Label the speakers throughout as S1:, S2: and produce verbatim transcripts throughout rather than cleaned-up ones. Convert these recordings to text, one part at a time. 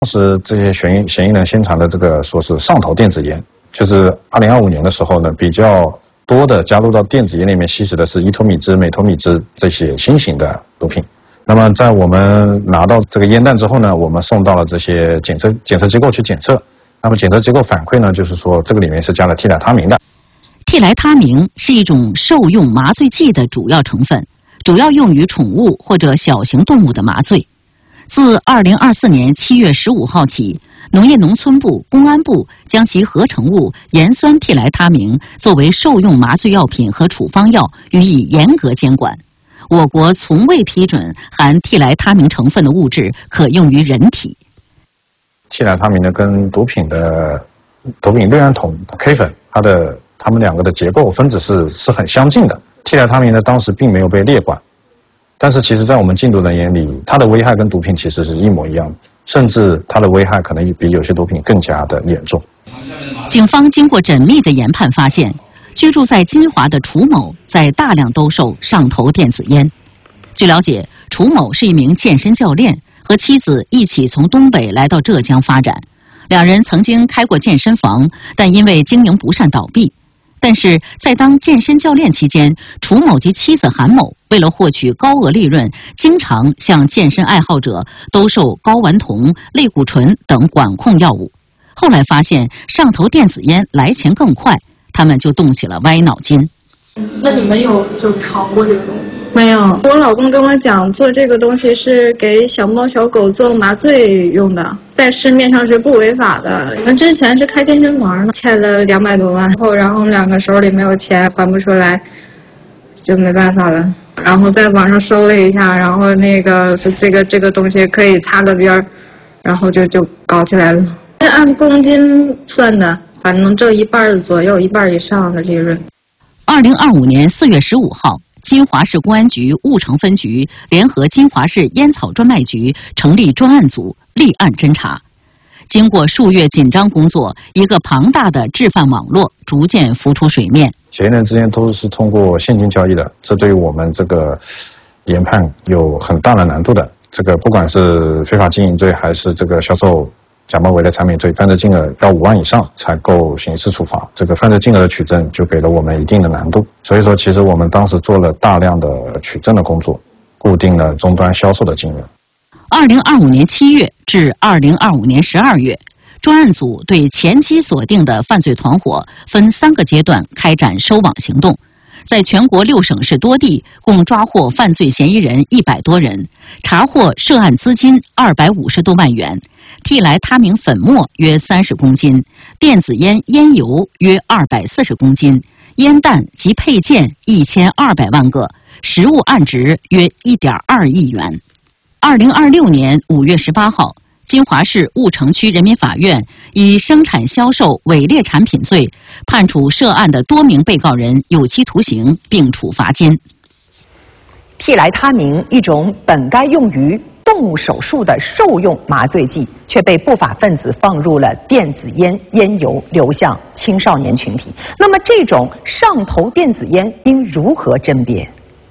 S1: 当时这些嫌疑嫌疑人宣传的这个说是上头电子烟，就是二零二五年的时候呢，比较多的加入到电子烟里面吸食的是依托米兹、美托米兹这些新型的毒品。那么在我们拿到这个烟弹之后呢，我们送到了这些检测检测机构去检测。那么检测机构反馈呢，就是说这个里面是加了替来他明的。
S2: 替来他明是一种兽用麻醉剂的主要成分，主要用于宠物或者小型动物的麻醉。自二零二四年七月十五号起，农业农村部、公安部将其合成物盐酸替来他明作为兽用麻醉药品和处方药予以严格监管。我国从未批准含替来他明成分的物质可用于人体。
S1: 替来他明呢，跟毒品的毒品氯胺酮 K 粉，它的它们两个的结构分子是是很相近的。替来他明呢，当时并没有被列管。但是其实在我们禁毒人眼里，它的危害跟毒品其实是一模一样的，甚至它的危害可能比有些毒品更加的严重。
S2: 警方经过缜密的研判发现，居住在金华的楚某在大量兜售上头电子烟。据了解，楚某是一名健身教练，和妻子一起从东北来到浙江发展。两人曾经开过健身房，但因为经营不善倒闭。但是在当健身教练期间，楚某及妻子韩某为了获取高额利润，经常向健身爱好者兜售睾丸酮、类固醇等管控药物。后来发现上头电子烟来钱更快，他们就动起了歪脑筋。
S3: 那你们有就尝过这个东西？
S4: 没有，我老公跟我讲，做这个东西是给小猫小狗做麻醉用的，在市面上是不违法的。我们之前是开健身房的，欠了两百多万，后然后我们两个手里没有钱，还不出来，就没办法了。然后在网上搜了一下，然后那个是这个这个东西可以擦个边儿，然后就就搞起来了。是按公斤算的，反正能挣一半左右，一半以上的利润。
S2: 二零二五年四月十五号。金华市公安局婺城分局联合金华市烟草专卖局成立专案组，立案侦查。经过数月紧张工作，一个庞大的制贩网络逐渐浮出水面。
S1: 嫌疑人之间都是通过现金交易的，这对于我们这个研判有很大的难度的。这个不管是非法经营罪，还是这个销售假冒伪劣产品罪，犯罪金额要五万以上才够刑事处罚。这个犯罪金额的取证就给了我们一定的难度。所以说，其实我们当时做了大量的取证的工作，固定了终端销售的金额。
S2: 二零二五年七月至二零二五年十二月，专案组对前期锁定的犯罪团伙分三个阶段开展收网行动。在全国六省市多地，共抓获犯罪嫌疑人一百多人，查获涉案资金二百五十多万元，替来他明粉末约三十公斤，电子烟烟油约二百四十公斤，烟弹及配件一千二百万个，实物案值约一点二亿元。二零二六年五月十八号，金华市婺城区人民法院以生产销售伪劣产品罪判处涉案的多名被告人有期徒刑，并处罚金。
S5: 替来他明，一种本该用于动物手术的兽用麻醉剂，却被不法分子放入了电子烟、烟油，流向青少年群体。那么，这种上头电子烟应如何甄别？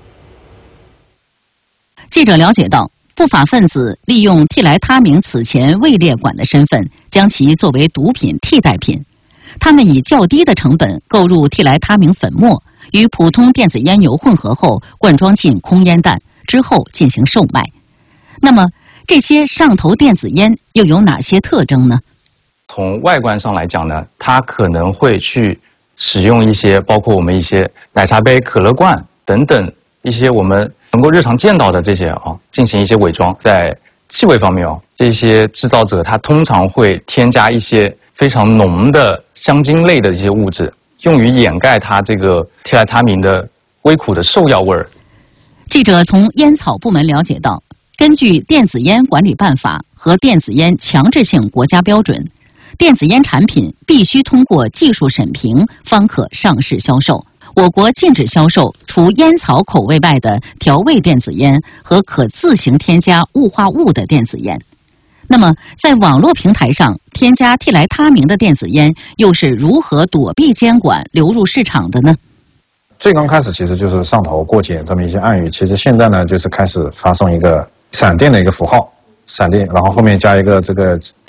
S2: 记者了解到，不法分子利用替来他明此前未列管的身份，将其作为毒品替代品。他们以较低的成本购入替来他明粉末，与普通电子烟油混合后灌装进空烟弹，之后进行售卖。那么，这些上头电子烟又有哪些特征呢？
S6: 从外观上来讲呢，它可能会去使用一些包括我们一些奶茶杯、可乐罐等等一些我们能够日常见到的这些啊，进行一些伪装。在气味方面哦，这些制造者他通常会添加一些非常浓的香精类的一些物质，用于掩盖它这个替来他明的微苦的兽药味儿。
S2: 记者从烟草部门了解到，根据《电子烟管理办法》和《电子烟强制性国家标准》，电子烟产品必须通过技术审评方可上市销售。我国禁止销售除烟草口味外的调味电子烟和可自行添加雾化物的电子烟。那么，在网络平台上添加替来他明的电子烟又是如何躲避监管流入市场的呢？
S1: 最刚开始其实就是上头过节这么一些暗语，其实现在呢就是开始发送一个闪电的一个符号， 闪电，然后后面加一个这个